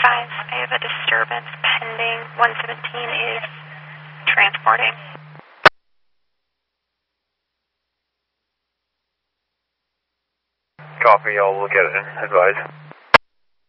advise, I have a disturbance pending. 117 is transporting. Copy, I'll look at it and advise.